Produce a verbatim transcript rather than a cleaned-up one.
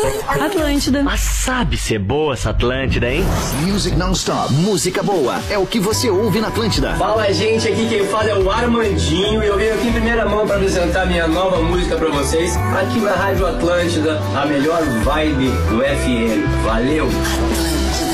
Atlântida. Mas sabe ser boa essa Atlântida, hein? Music non-stop. Música boa. É o que você ouve na Atlântida. Fala, gente. Aqui quem fala é o Armandinho. E eu venho aqui em primeira mão para apresentar minha nova música para vocês. Aqui na Rádio Atlântida, a melhor vibe do F M. Valeu!